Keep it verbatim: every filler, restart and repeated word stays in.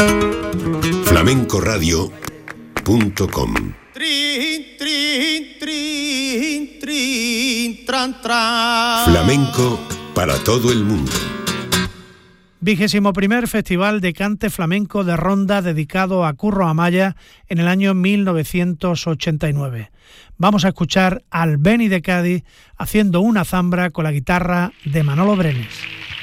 flamenco radio punto com. Flamenco para todo el mundo. Vigésimo primer Festival de Cante Flamenco de Ronda dedicado a Curro Amaya en el año mil novecientos ochenta y nueve. Vamos a escuchar al Beni de Cádiz haciendo una zambra con la guitarra de Manolo Brenes.